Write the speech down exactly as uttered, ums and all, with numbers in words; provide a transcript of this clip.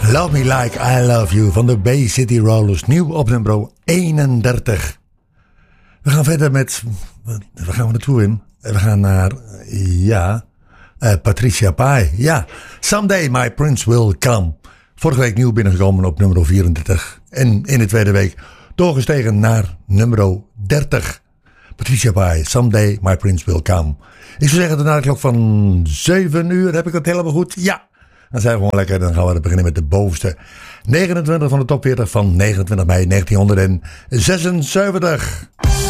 Love Me Like I Love You van de Bay City Rollers. Nieuw op nummer eenendertig. We gaan verder met... Waar gaan we naartoe in? We gaan naar... Ja... Uh, Patricia Pai. Ja. Someday My Prince Will Come. Vorige week nieuw binnengekomen op nummer vierendertig. En in de tweede week doorgestegen naar nummer dertig. Patricia Pai. Someday My Prince Will Come. Ik zou zeggen, na de klok van zeven uur heb ik het helemaal goed. Ja. Dan zijn we gewoon lekker. Dan gaan we beginnen met de bovenste negenentwintig van de top veertig van negenentwintig mei negentienhonderdzesenzeventig.